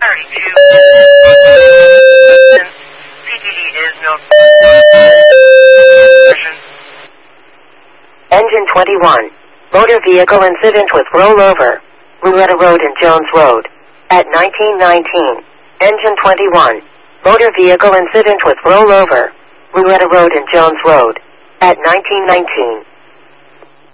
32. CTE is no. Engine 21. Motor vehicle incident with rollover. Rouletta Road and Jones Road. At 1919. Engine 21. Motor vehicle incident with rollover. Rouletta Road and Jones Road. At 1919.